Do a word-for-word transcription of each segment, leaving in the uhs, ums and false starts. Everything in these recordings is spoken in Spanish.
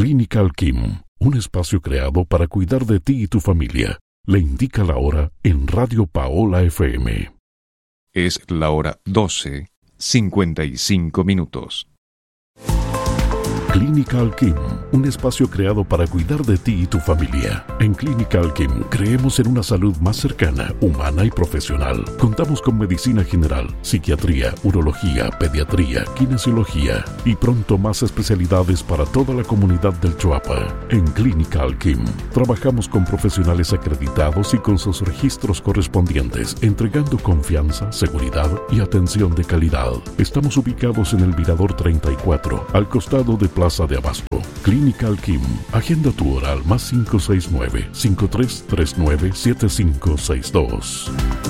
Clinical Kim, un espacio creado para cuidar de ti y tu familia. Le indica la hora en Radio Paola F M. Es la hora doce, cincuenta y cinco minutos. Clinical Kim, un espacio creado para cuidar de ti y tu familia. En Clinical Kim creemos en una salud más cercana, humana y profesional. Contamos con medicina general, psiquiatría, urología, pediatría, kinesiología y pronto más especialidades para toda la comunidad del Choapa. En Clinical Kim trabajamos con profesionales acreditados y con sus registros correspondientes, entregando confianza, seguridad y atención de calidad. Estamos ubicados en el Mirador treinta y cuatro, al costado de Plaza de Abasto. Clinical Kim. Agenda tu hora al más cinco seis nueve, cinco tres tres nueve, siete cinco seis dos.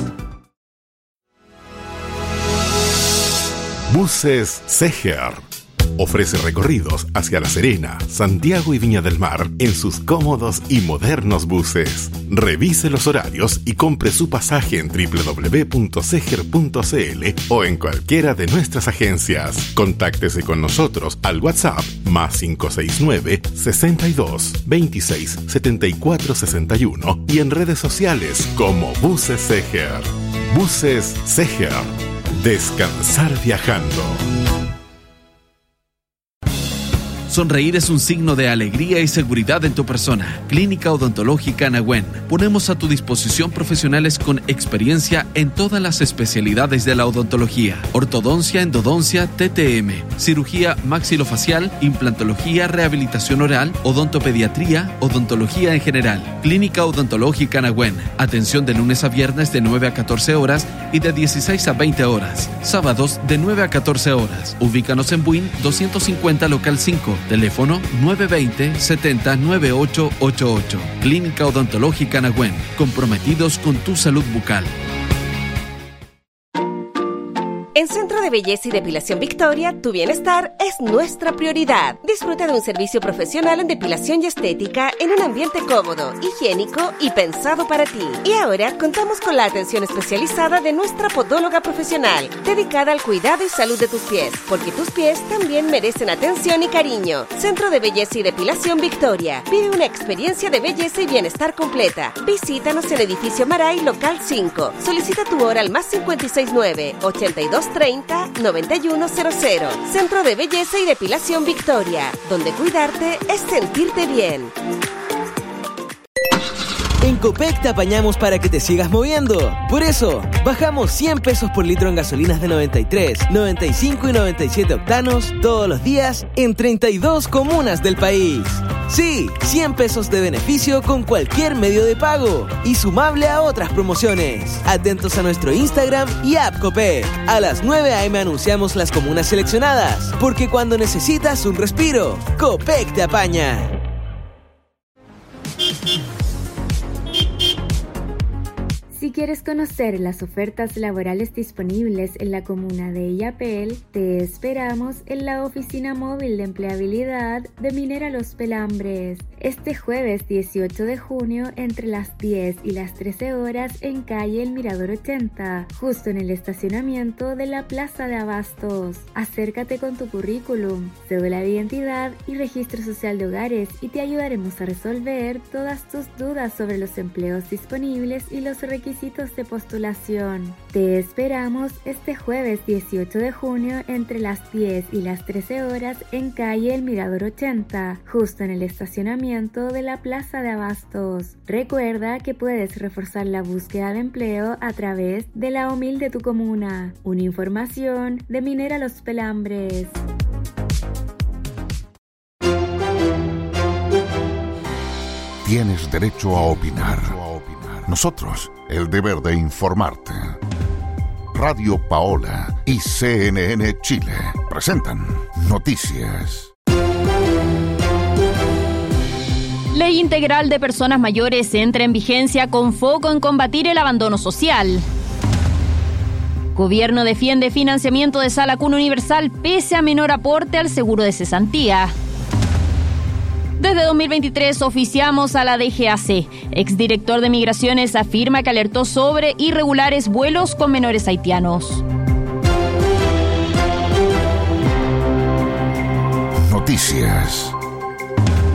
Buses Seger ofrece recorridos hacia La Serena, Santiago y Viña del Mar en sus cómodos y modernos buses. Revise los horarios y compre su pasaje en doble u doble u doble u punto seger punto c l o en cualquiera de nuestras agencias. Contáctese con nosotros al WhatsApp más cinco seis nueve, sesenta y dos, veintiséis, setenta y cuatro sesenta y uno y en redes sociales como Buses Seger. Buses Seger. Descansar viajando. Sonreír es un signo de alegría y seguridad en tu persona. Clínica Odontológica Nahuen. Ponemos a tu disposición profesionales con experiencia en todas las especialidades de la odontología. Ortodoncia, endodoncia, T T M, cirugía maxilofacial, implantología, rehabilitación oral, odontopediatría, odontología en general. Clínica Odontológica Nahuen. Atención de lunes a viernes de nueve a catorce horas y de dieciséis a veinte horas. Sábados de nueve a catorce horas. Ubícanos en Buin doscientos cincuenta local cinco. Teléfono nueve dos cero, setenta, noventa y ocho ochenta y ocho. Clínica Odontológica Nahuen. Comprometidos con tu salud bucal. En Centro de Belleza y Depilación Victoria, tu bienestar es nuestra prioridad. Disfruta de un servicio profesional en depilación y estética en un ambiente cómodo, higiénico y pensado para ti. Y ahora contamos con la atención especializada de nuestra podóloga profesional, dedicada al cuidado y salud de tus pies, porque tus pies también merecen atención y cariño. Centro de Belleza y Depilación Victoria. Vive una experiencia de belleza y bienestar completa. Visítanos en Edificio Maray, local cinco. Solicita tu hora al más cincuenta y seis nueve, ochenta y dos treinta, noventa y uno cero cero. Centro de Belleza y Depilación Victoria, donde cuidarte es sentirte bien. En Copec te apañamos para que te sigas moviendo. Por eso, bajamos cien pesos por litro en gasolinas de noventa y tres, noventa y cinco y noventa y siete octanos todos los días en treinta y dos comunas del país. Sí, cien pesos de beneficio con cualquier medio de pago y sumable a otras promociones. Atentos a nuestro Instagram y app Copec. A las nueve a eme anunciamos las comunas seleccionadas, porque cuando necesitas un respiro, Copec te apaña. Si quieres conocer las ofertas laborales disponibles en la comuna de Illapel, te esperamos en la oficina móvil de empleabilidad de Minera Los Pelambres. Este jueves dieciocho de junio entre las diez y las trece horas en calle El Mirador ochenta, justo en el estacionamiento de la Plaza de Abastos. Acércate con tu currículum, cédula de identidad y registro social de hogares y te ayudaremos a resolver todas tus dudas sobre los empleos disponibles y los requisitos de postulación. Te esperamos este jueves dieciocho de junio entre las diez y las trece horas en calle El Mirador ochenta, justo en el estacionamiento de la Plaza de Abastos. Recuerda que puedes reforzar la búsqueda de empleo a través de la O M I L de tu comuna. Una información de Minera Los Pelambres. Tienes derecho a opinar. Nosotros, el deber de informarte. Radio Paola y C N N Chile presentan Noticias. Ley Integral de Personas Mayores entra en vigencia con foco en combatir el abandono social. Gobierno defiende financiamiento de Sala Cuna Universal pese a menor aporte al seguro de cesantía. Desde dos mil veintitrés oficiamos a la D G A C. Exdirector de Migraciones afirma que alertó sobre irregulares vuelos con menores haitianos. Noticias.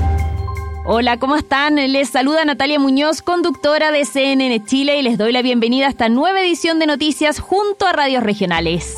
Hola, ¿cómo están? Les saluda Natalia Muñoz, conductora de C N N Chile, y les doy la bienvenida a esta nueva edición de noticias junto a Radios Regionales.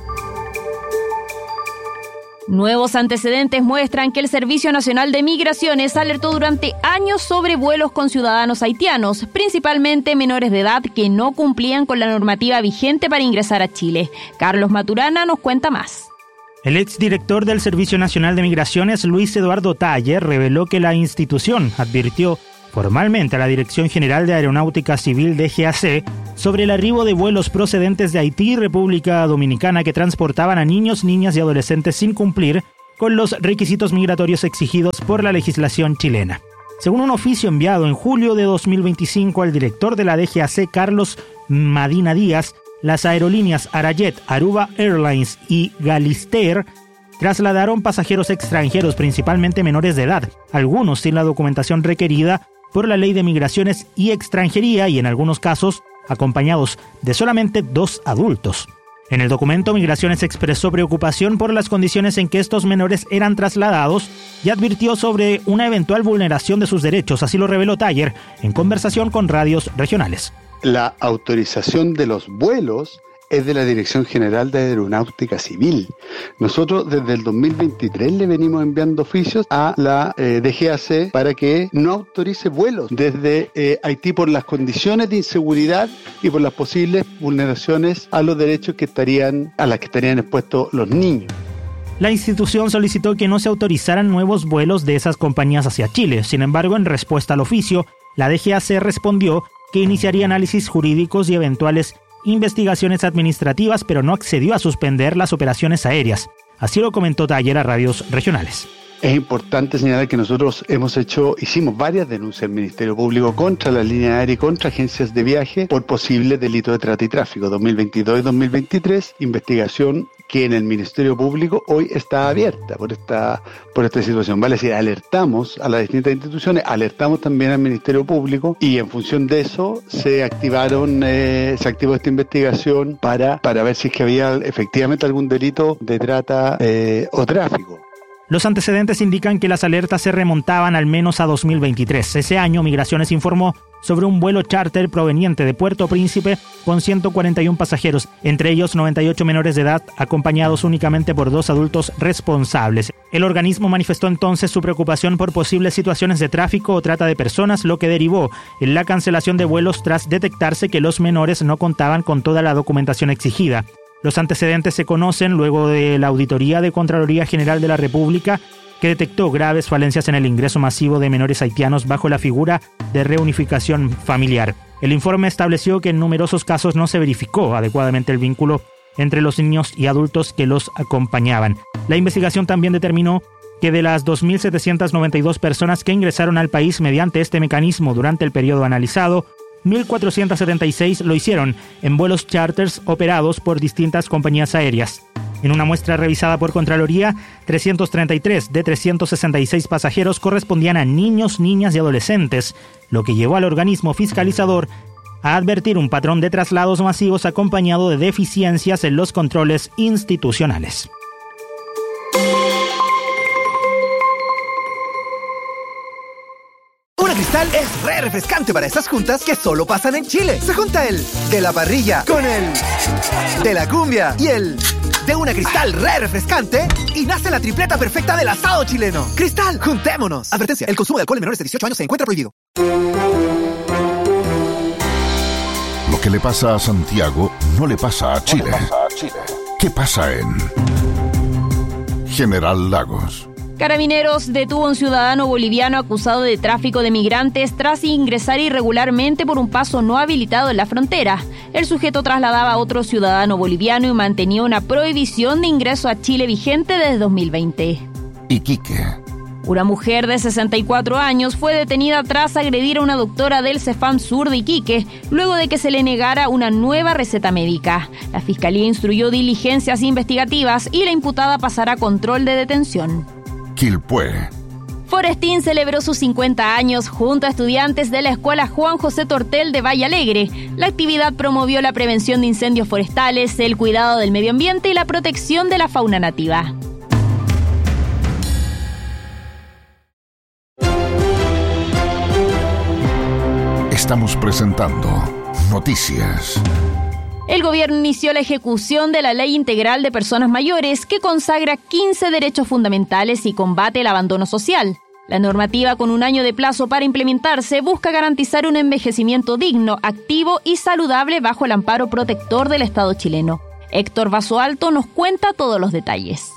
Nuevos antecedentes muestran que el Servicio Nacional de Migraciones alertó durante años sobre vuelos con ciudadanos haitianos, principalmente menores de edad que no cumplían con la normativa vigente para ingresar a Chile. Carlos Maturana nos cuenta más. El exdirector del Servicio Nacional de Migraciones, Luis Eduardo Taller, reveló que la institución advirtió formalmente a la Dirección General de Aeronáutica Civil D G A C sobre el arribo de vuelos procedentes de Haití y República Dominicana que transportaban a niños, niñas y adolescentes sin cumplir con los requisitos migratorios exigidos por la legislación chilena. Según un oficio enviado en julio de dos mil veinticinco al director de la D G A C, Carlos Madina Díaz, las aerolíneas Arayet, Aruba Airlines y Galister trasladaron pasajeros extranjeros, principalmente menores de edad, algunos sin la documentación requerida por la Ley de Migraciones y Extranjería y en algunos casos acompañados de solamente dos adultos. En el documento, Migraciones expresó preocupación por las condiciones en que estos menores eran trasladados y advirtió sobre una eventual vulneración de sus derechos, así lo reveló Taller en conversación con Radios Regionales. La autorización de los vuelos es de la Dirección General de Aeronáutica Civil. Nosotros desde el dos mil veintitrés le venimos enviando oficios a la eh, D G A C para que no autorice vuelos desde eh, Haití por las condiciones de inseguridad y por las posibles vulneraciones a los derechos que estarían, a las que estarían expuestos los niños. La institución solicitó que no se autorizaran nuevos vuelos de esas compañías hacia Chile. Sin embargo, en respuesta al oficio, la D G A C respondió que iniciaría análisis jurídicos y eventuales investigaciones administrativas, pero no accedió a suspender las operaciones aéreas. Así lo comentó Taller a Radios Regionales. Es importante señalar que nosotros hemos hecho, hicimos varias denuncias al Ministerio Público contra la línea aérea y contra agencias de viaje por posibles delitos de trata y tráfico. dos mil veintidós y dos mil veintitrés, investigación que en el Ministerio Público hoy está abierta por esta por esta situación. Vale decir, alertamos a las distintas instituciones, alertamos también al Ministerio Público y en función de eso se activaron, eh, se activó esta investigación para, para ver si es que había efectivamente algún delito de trata eh, o tráfico. Los antecedentes indican que las alertas se remontaban al menos a dos mil veintitrés. Ese año, Migraciones informó sobre un vuelo charter proveniente de Puerto Príncipe con ciento cuarenta y uno pasajeros, entre ellos noventa y ocho menores de edad, acompañados únicamente por dos adultos responsables. El organismo manifestó entonces su preocupación por posibles situaciones de tráfico o trata de personas, lo que derivó en la cancelación de vuelos tras detectarse que los menores no contaban con toda la documentación exigida. Los antecedentes se conocen luego de la auditoría de Contraloría General de la República, que detectó graves falencias en el ingreso masivo de menores haitianos bajo la figura de reunificación familiar. El informe estableció que en numerosos casos no se verificó adecuadamente el vínculo entre los niños y adultos que los acompañaban. La investigación también determinó que de las dos mil setecientas noventa y dos personas que ingresaron al país mediante este mecanismo durante el periodo analizado, mil cuatrocientas setenta y seis lo hicieron en vuelos charters operados por distintas compañías aéreas. En una muestra revisada por Contraloría, trescientos treinta y tres de trescientos sesenta y seis pasajeros correspondían a niños, niñas y adolescentes, lo que llevó al organismo fiscalizador a advertir un patrón de traslados masivos acompañado de deficiencias en los controles institucionales. Una Cristal es re refrescante para estas juntas que solo pasan en Chile. Se junta el de la parrilla con el de la cumbia y el de una Cristal re refrescante y nace la tripleta perfecta del asado chileno. Cristal, juntémonos. Advertencia, el consumo de alcohol en menores de dieciocho años se encuentra prohibido. Lo que le pasa a Santiago no le pasa a Chile. ¿Qué pasa en General Lagos? Carabineros detuvo a un ciudadano boliviano acusado de tráfico de migrantes tras ingresar irregularmente por un paso no habilitado en la frontera. El sujeto trasladaba a otro ciudadano boliviano y mantenía una prohibición de ingreso a Chile vigente desde dos mil veinte. Iquique. Una mujer de sesenta y cuatro años fue detenida tras agredir a una doctora del Cefam Sur de Iquique, luego de que se le negara una nueva receta médica. La fiscalía instruyó diligencias investigativas y la imputada pasará a control de detención. Quilpué. Forestín celebró sus cincuenta años junto a estudiantes de la Escuela Juan José Tortel de Valle Alegre. La actividad promovió la prevención de incendios forestales, el cuidado del medio ambiente y la protección de la fauna nativa. Estamos presentando Noticias. El gobierno inició la ejecución de la Ley Integral de Personas Mayores, que consagra quince derechos fundamentales y combate el abandono social. La normativa, con un año de plazo para implementarse, busca garantizar un envejecimiento digno, activo y saludable bajo el amparo protector del Estado chileno. Héctor Basoalto nos cuenta todos los detalles.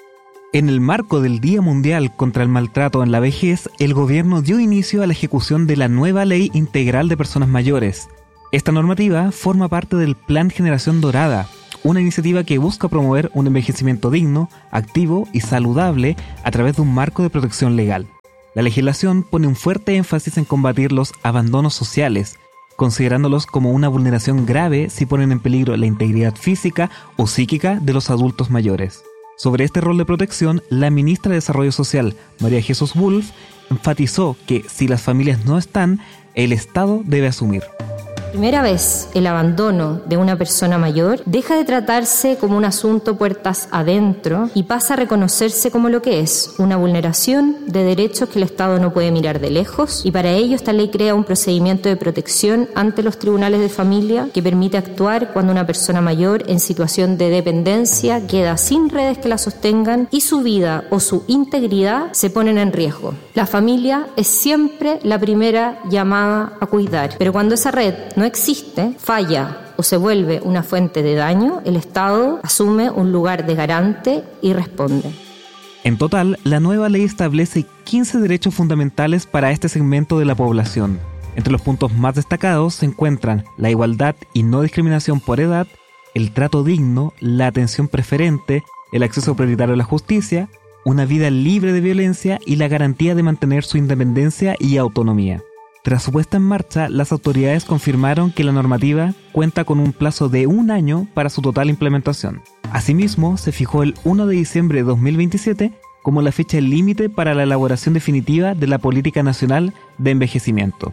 En el marco del Día Mundial contra el Maltrato en la Vejez, el gobierno dio inicio a la ejecución de la nueva Ley Integral de Personas Mayores. Esta normativa forma parte del Plan Generación Dorada, una iniciativa que busca promover un envejecimiento digno, activo y saludable a través de un marco de protección legal. La legislación pone un fuerte énfasis en combatir los abandonos sociales, considerándolos como una vulneración grave si ponen en peligro la integridad física o psíquica de los adultos mayores. Sobre este rol de protección, la ministra de Desarrollo Social, María Jesús Wolf, enfatizó que si las familias no están, el Estado debe asumir. Primera vez, el abandono de una persona mayor deja de tratarse como un asunto puertas adentro y pasa a reconocerse como lo que es, una vulneración de derechos que el Estado no puede mirar de lejos, y para ello esta ley crea un procedimiento de protección ante los tribunales de familia que permite actuar cuando una persona mayor en situación de dependencia queda sin redes que la sostengan y su vida o su integridad se ponen en riesgo. La familia es siempre la primera llamada a cuidar, pero cuando esa red no existe, falla o se vuelve una fuente de daño, el Estado asume un lugar de garante y responde. En total, la nueva ley establece quince derechos fundamentales para este segmento de la población. Entre los puntos más destacados se encuentran la igualdad y no discriminación por edad, el trato digno, la atención preferente, el acceso prioritario a la justicia, una vida libre de violencia y la garantía de mantener su independencia y autonomía. Tras su puesta en marcha, las autoridades confirmaron que la normativa cuenta con un plazo de un año para su total implementación. Asimismo, se fijó el primero de diciembre de dos mil veintisiete como la fecha límite para la elaboración definitiva de la Política Nacional de Envejecimiento.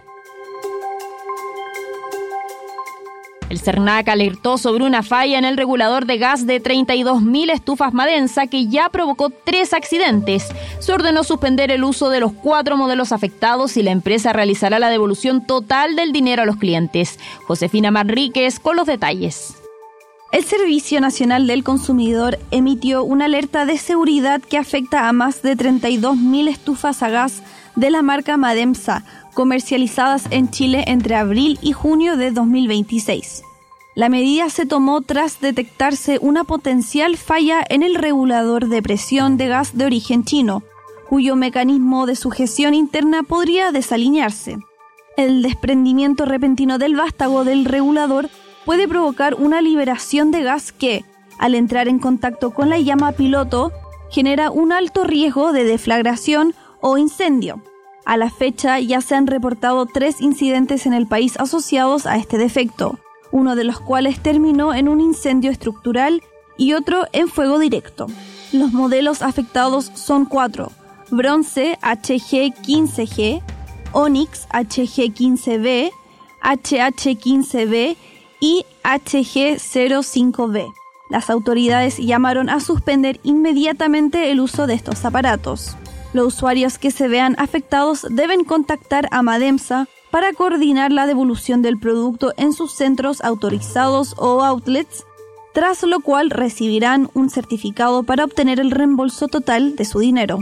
El CERNAC alertó sobre una falla en el regulador de gas de treinta y dos mil estufas Madensa que ya provocó tres accidentes. Se ordenó suspender el uso de los cuatro modelos afectados y la empresa realizará la devolución total del dinero a los clientes. Josefina Manríquez con los detalles. El Servicio Nacional del Consumidor emitió una alerta de seguridad que afecta a más de treinta y dos mil estufas a gas de la marca Madensa, comercializadas en Chile entre abril y junio de dos mil veintiséis. La medida se tomó tras detectarse una potencial falla en el regulador de presión de gas de origen chino, cuyo mecanismo de sujeción interna podría desalinearse. El desprendimiento repentino del vástago del regulador puede provocar una liberación de gas que, al entrar en contacto con la llama piloto, genera un alto riesgo de deflagración o incendio. A la fecha ya se han reportado tres incidentes en el país asociados a este defecto, uno de los cuales terminó en un incendio estructural y otro en fuego directo. Los modelos afectados son cuatro: Bronce H G quince G, Onyx H G quince B, H H quince B y H G cero cinco B. Las autoridades llamaron a suspender inmediatamente el uso de estos aparatos. Los usuarios que se vean afectados deben contactar a Madensa para coordinar la devolución del producto en sus centros autorizados o outlets, tras lo cual recibirán un certificado para obtener el reembolso total de su dinero.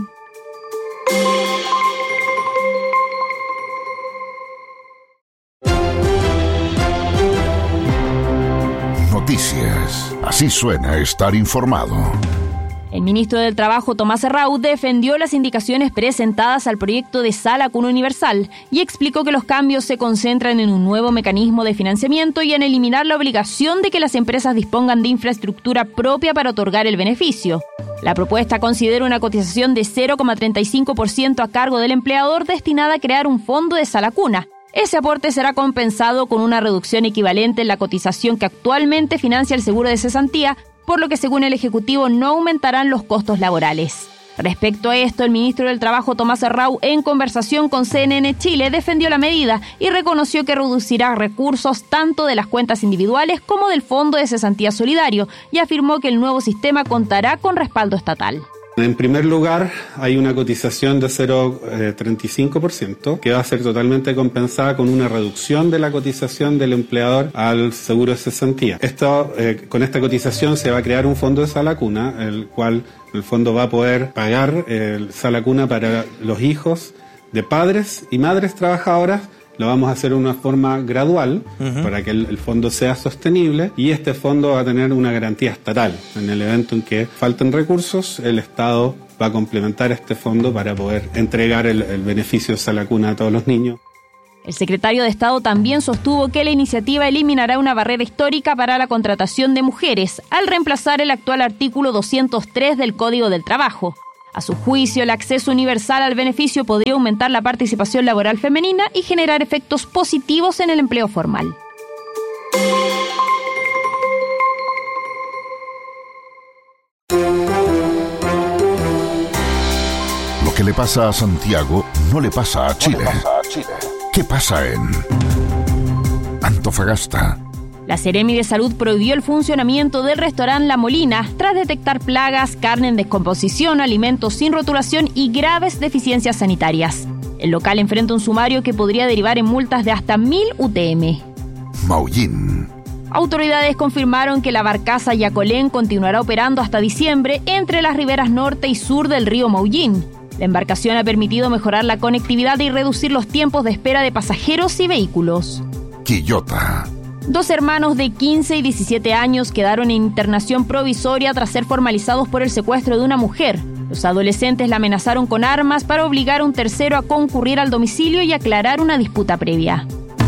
Noticias. Así suena estar informado. El ministro del Trabajo, Tomás Herrau, defendió las indicaciones presentadas al proyecto de Sala Cuna Universal y explicó que los cambios se concentran en un nuevo mecanismo de financiamiento y en eliminar la obligación de que las empresas dispongan de infraestructura propia para otorgar el beneficio. La propuesta considera una cotización de cero coma treinta y cinco por ciento a cargo del empleador destinada a crear un fondo de Sala Cuna. Ese aporte será compensado con una reducción equivalente en la cotización que actualmente financia el seguro de cesantía, por lo que según el Ejecutivo no aumentarán los costos laborales. Respecto a esto, el ministro del Trabajo, Tomás Herrau, en conversación con C N N Chile, defendió la medida y reconoció que reducirá recursos tanto de las cuentas individuales como del Fondo de Cesantía Solidario y afirmó que el nuevo sistema contará con respaldo estatal. En primer lugar, hay una cotización de cero coma treinta y cinco por ciento que va a ser totalmente compensada con una reducción de la cotización del empleador al seguro de cesantía. Esto, eh, con esta cotización se va a crear un fondo de sala cuna, el cual el fondo va a poder pagar el sala cuna para los hijos de padres y madres trabajadoras. Lo vamos a hacer de una forma gradual uh-huh. para que el, el fondo sea sostenible, y este fondo va a tener una garantía estatal. En el evento en que falten recursos, el Estado va a complementar este fondo para poder entregar el, el beneficio de sala cuna a todos los niños. El secretario de Estado también sostuvo que la iniciativa eliminará una barrera histórica para la contratación de mujeres, al reemplazar el actual artículo doscientos tres del Código del Trabajo. A su juicio, el acceso universal al beneficio podría aumentar la participación laboral femenina y generar efectos positivos en el empleo formal. Lo que le pasa a Santiago no le pasa a Chile. ¿Qué pasa en Antofagasta? La Seremi de Salud prohibió el funcionamiento del restaurante La Molina tras detectar plagas, carne en descomposición, alimentos sin rotulación y graves deficiencias sanitarias. El local enfrenta un sumario que podría derivar en multas de hasta mil U T M. Maullín. Autoridades confirmaron que la barcaza Yacolén continuará operando hasta diciembre entre las riberas norte y sur del río Maullín. La embarcación ha permitido mejorar la conectividad y reducir los tiempos de espera de pasajeros y vehículos. Quillota. Dos hermanos de quince y diecisiete años quedaron en internación provisoria tras ser formalizados por el secuestro de una mujer. Los adolescentes la amenazaron con armas para obligar a un tercero a concurrir al domicilio y aclarar una disputa previa.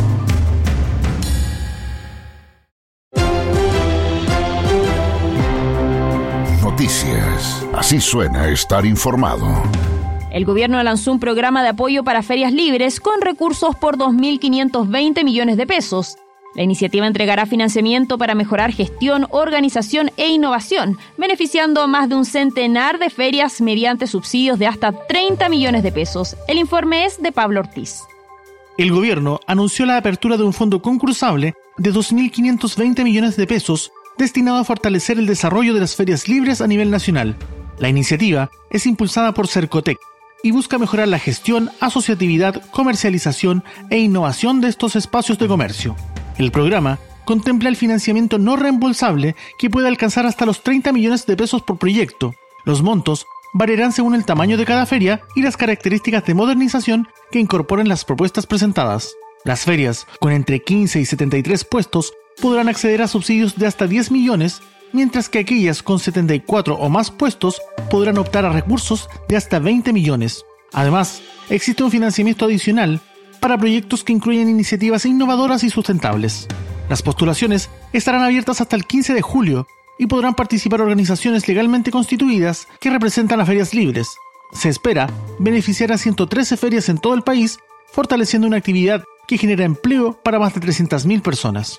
Noticias. Así suena estar informado. El gobierno lanzó un programa de apoyo para ferias libres con recursos por dos mil quinientos veinte millones de pesos. La iniciativa entregará financiamiento para mejorar gestión, organización e innovación, beneficiando a más de un centenar de ferias mediante subsidios de hasta treinta millones de pesos. El informe es de Pablo Ortiz. El gobierno anunció la apertura de un fondo concursable de dos mil quinientos veinte millones de pesos destinado a fortalecer el desarrollo de las ferias libres a nivel nacional. La iniciativa es impulsada por Cercotec y busca mejorar la gestión, asociatividad, comercialización e innovación de estos espacios de comercio. El programa contempla el financiamiento no reembolsable que puede alcanzar hasta los treinta millones de pesos por proyecto. Los montos variarán según el tamaño de cada feria y las características de modernización que incorporen las propuestas presentadas. Las ferias, con entre quince y setenta y tres puestos, podrán acceder a subsidios de hasta diez millones, mientras que aquellas con setenta y cuatro o más puestos podrán optar a recursos de hasta veinte millones. Además, existe un financiamiento adicional para proyectos que incluyen iniciativas innovadoras y sustentables. Las postulaciones estarán abiertas hasta el quince de julio y podrán participar organizaciones legalmente constituidas que representan a ferias libres. Se espera beneficiar a ciento trece ferias en todo el país, fortaleciendo una actividad que genera empleo para más de trescientas mil personas.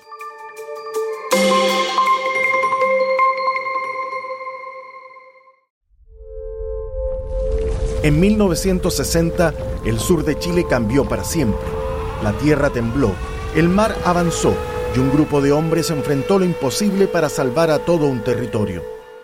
En mil novecientos sesenta, el sur de Chile cambió para siempre. La tierra tembló, el mar avanzó y un grupo de hombres enfrentó lo imposible para salvar a todo un territorio.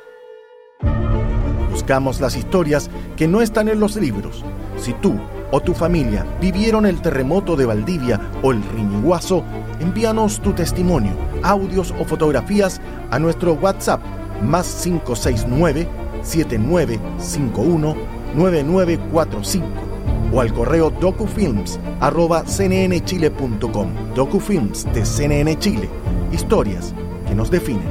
Buscamos las historias que no están en los libros. Si tú o tu familia vivieron el terremoto de Valdivia o el Riñiguazo, envíanos tu testimonio, audios o fotografías a nuestro WhatsApp más cinco seis nueve, siete nueve cinco uno, nueve nueve cuatro cinco o al correo docufilms arroba c n n chile punto com. Docufilms de C N N Chile. Historias que nos definen.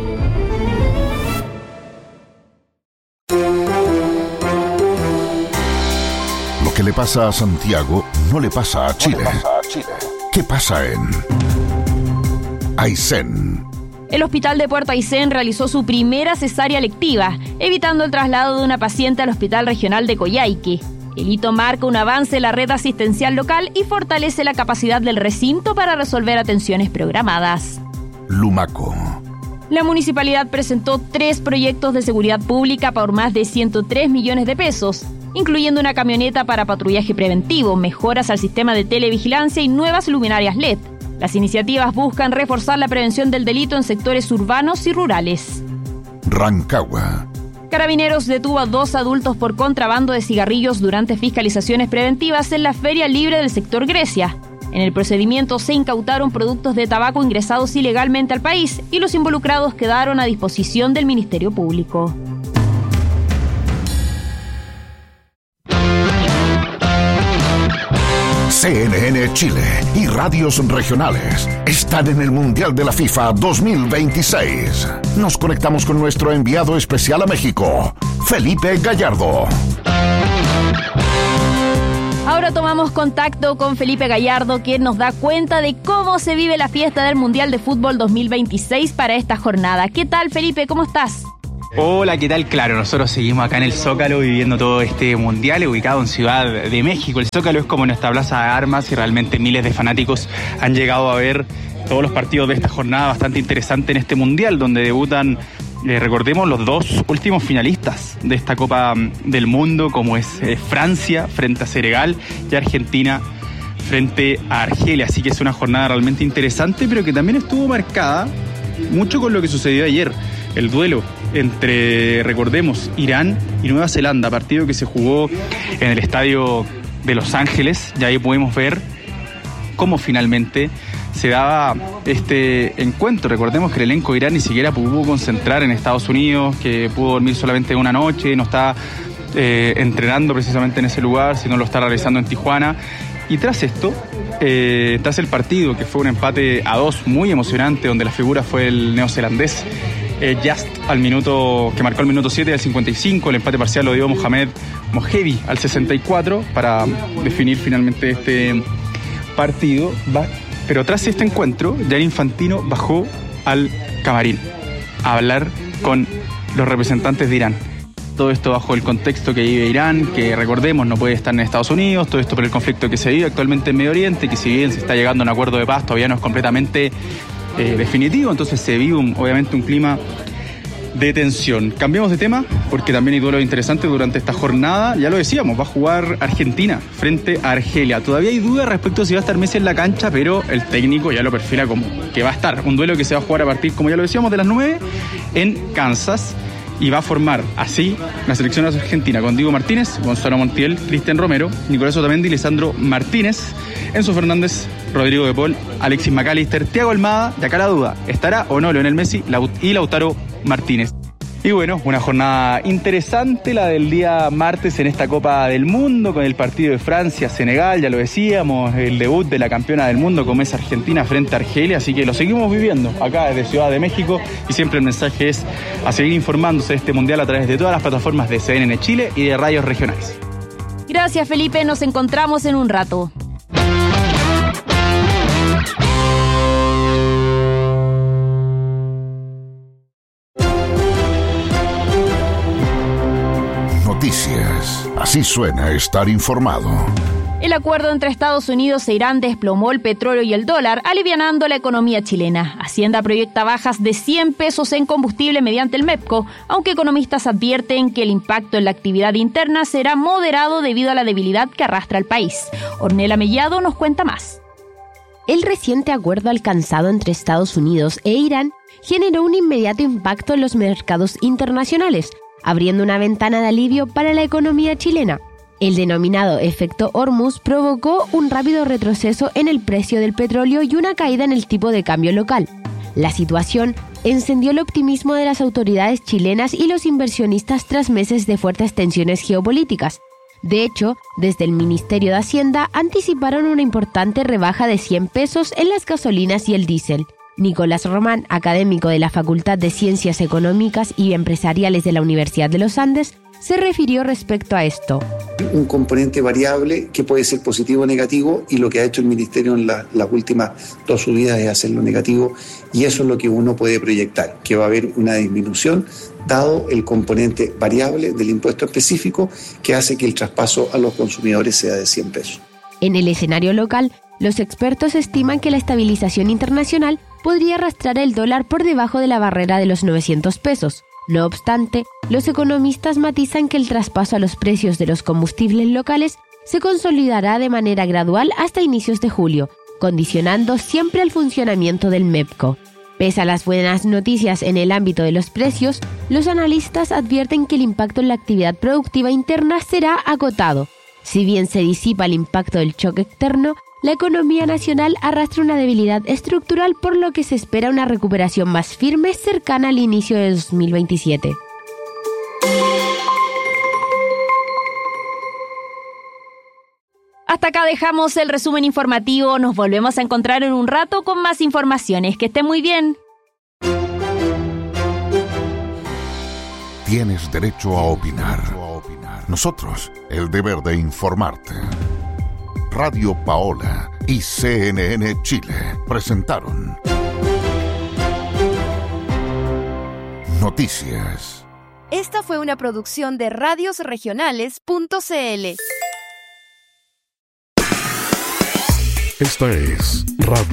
Lo que le pasa a Santiago no le pasa a Chile. ¿Qué pasa en Aysén? El hospital de Puerto Aysén realizó su primera cesárea electiva, evitando el traslado de una paciente al Hospital Regional de Coyhaique. El hito marca un avance en la red asistencial local y fortalece la capacidad del recinto para resolver atenciones programadas. Lumaco. La municipalidad presentó tres proyectos de seguridad pública por más de ciento tres millones de pesos, incluyendo una camioneta para patrullaje preventivo, mejoras al sistema de televigilancia y nuevas luminarias L E D. Las iniciativas buscan reforzar la prevención del delito en sectores urbanos y rurales. Rancagua. Carabineros detuvo a dos adultos por contrabando de cigarrillos durante fiscalizaciones preventivas en la Feria Libre del sector Grecia. En el procedimiento se incautaron productos de tabaco ingresados ilegalmente al país y los involucrados quedaron a disposición del Ministerio Público. C N N Chile y radios regionales están en el Mundial de la FIFA dos mil veintiséis. Nos conectamos con nuestro enviado especial a México, Felipe Gallardo. Ahora tomamos contacto con Felipe Gallardo, quien nos da cuenta de cómo se vive la fiesta del Mundial de Fútbol dos mil veintiséis para esta jornada. ¿Qué tal, Felipe? ¿Cómo estás? Hola, ¿qué tal? Claro, nosotros seguimos acá en el Zócalo viviendo todo este mundial ubicado en Ciudad de México. El Zócalo es como nuestra plaza de armas y realmente miles de fanáticos han llegado a ver todos los partidos de esta jornada bastante interesante en este mundial, donde debutan, eh, recordemos, los dos últimos finalistas de esta Copa del Mundo, como es eh, Francia frente a Senegal y Argentina frente a Argelia. Así que es una jornada realmente interesante, pero que también estuvo marcada mucho con lo que sucedió ayer. El duelo entre, recordemos, Irán y Nueva Zelanda, partido que se jugó en el estadio de Los Ángeles, y ahí pudimos ver cómo finalmente se daba este encuentro. Recordemos que el elenco de Irán ni siquiera pudo concentrar en Estados Unidos, que pudo dormir solamente una noche, no está eh, entrenando precisamente en ese lugar, sino lo está realizando en Tijuana. Y tras esto, eh, tras el partido, que fue un empate a dos muy emocionante, donde la figura fue el neozelandés Eh, Just al minuto, que marcó el minuto siete al cincuenta y cinco, el empate parcial lo dio Mohamed Mohebi al sesenta y cuatro para definir finalmente este partido. Va, pero tras este encuentro, Gianni Infantino bajó al camarín a hablar con los representantes de Irán. Todo esto bajo el contexto que vive Irán, que recordemos no puede estar en Estados Unidos, todo esto por el conflicto que se vive actualmente en Medio Oriente, que si bien se está llegando a un acuerdo de paz, todavía no es completamente Eh, definitivo, entonces se vive un, obviamente un clima de tensión. Cambiamos de tema porque también hay duelo interesante durante esta jornada. Ya lo decíamos, va a jugar Argentina frente a Argelia. Todavía hay dudas respecto a si va a estar Messi en la cancha, pero el técnico ya lo perfila como que va a estar. Un duelo que se va a jugar a partir, como ya lo decíamos, de las nueve en Kansas, y va a formar así la selección argentina con Diego Martínez, Gonzalo Montiel, Cristian Romero, Nicolás Otamendi, Lisandro Martínez, Enzo Fernández, Rodrigo de Paul, Alexis McAllister, Thiago Almada, y acá la duda, ¿estará o no Lionel Messi y Lautaro Martínez? Y bueno, una jornada interesante la del día martes en esta Copa del Mundo, con el partido de Francia-Senegal, ya lo decíamos, el debut de la campeona del mundo como es Argentina frente a Argelia, así que lo seguimos viviendo acá desde Ciudad de México, y siempre el mensaje es a seguir informándose de este mundial a través de todas las plataformas de C N N Chile y de radios regionales. Gracias, Felipe, nos encontramos en un rato. Noticias. Así suena estar informado. El acuerdo entre Estados Unidos e Irán desplomó el petróleo y el dólar, alivianando la economía chilena. Hacienda proyecta bajas de cien pesos en combustible mediante el MEPCO, aunque economistas advierten que el impacto en la actividad interna será moderado debido a la debilidad que arrastra el país. Ornella Mellado nos cuenta más. El reciente acuerdo alcanzado entre Estados Unidos e Irán generó un inmediato impacto en los mercados internacionales, abriendo una ventana de alivio para la economía chilena. El denominado efecto Hormuz provocó un rápido retroceso en el precio del petróleo y una caída en el tipo de cambio local. La situación encendió el optimismo de las autoridades chilenas y los inversionistas tras meses de fuertes tensiones geopolíticas. De hecho, desde el Ministerio de Hacienda anticiparon una importante rebaja de cien pesos en las gasolinas y el diésel. Nicolás Román, académico de la Facultad de Ciencias Económicas y Empresariales de la Universidad de los Andes, se refirió respecto a esto. Un componente variable que puede ser positivo o negativo, y lo que ha hecho el Ministerio en la, las últimas dos subidas es hacerlo negativo, y eso es lo que uno puede proyectar, que va a haber una disminución dado el componente variable del impuesto específico que hace que el traspaso a los consumidores sea de cien pesos. En el escenario local, los expertos estiman que la estabilización internacional podría arrastrar el dólar por debajo de la barrera de los novecientos pesos. No obstante, los economistas matizan que el traspaso a los precios de los combustibles locales se consolidará de manera gradual hasta inicios de julio, condicionando siempre el funcionamiento del MEPCO. Pese a las buenas noticias en el ámbito de los precios, los analistas advierten que el impacto en la actividad productiva interna será acotado. Si bien se disipa el impacto del choque externo, la economía nacional arrastra una debilidad estructural, por lo que se espera una recuperación más firme cercana al inicio de dos mil veintisiete. Hasta acá dejamos el resumen informativo. Nos volvemos a encontrar en un rato con más informaciones. Que estén muy bien. Tienes derecho a opinar. Nosotros, el deber de informarte. Radio Paola y C N N Chile presentaron Noticias. Esta fue una producción de radios regionales punto c l. Esta es Radio